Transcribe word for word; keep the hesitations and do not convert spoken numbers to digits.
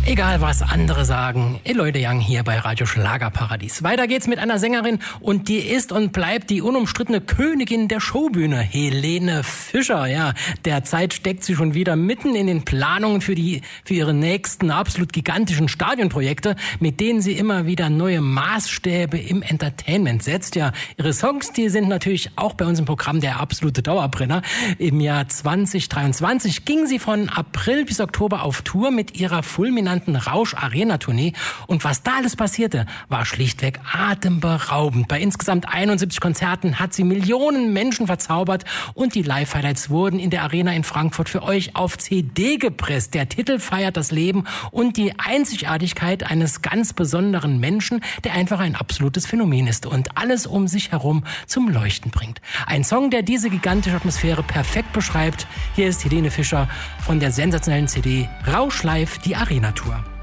Egal was andere sagen, Eloide Young hier bei Radio Schlagerparadies. Weiter geht's mit einer Sängerin und die ist und bleibt die unumstrittene Königin der Showbühne, Helene Fischer. Ja, derzeit steckt sie schon wieder mitten in den Planungen für die für ihre nächsten absolut gigantischen Stadionprojekte, mit denen sie immer wieder neue Maßstäbe im Entertainment setzt. Ja, ihre Songs, die sind natürlich auch bei uns im Programm der absolute Dauerbrenner. Im Jahr zwanzig dreiundzwanzig ging sie von April bis Oktober auf Tour mit ihrer fulminanten Rausch-Arena-Tournee. Und was da alles passierte, war schlichtweg atemberaubend. Bei insgesamt einundsiebzig Konzerten hat sie Millionen Menschen verzaubert und die Live-Highlights wurden in der Arena in Frankfurt für euch auf C D gepresst. Der Titel feiert das Leben und die Einzigartigkeit eines ganz besonderen Menschen, der einfach ein absolutes Phänomen ist und alles um sich herum zum Leuchten bringt. Ein Song, der diese gigantische Atmosphäre perfekt beschreibt. Hier ist Helene Fischer von der sensationellen C D Rausch Live, die Arena-Tour.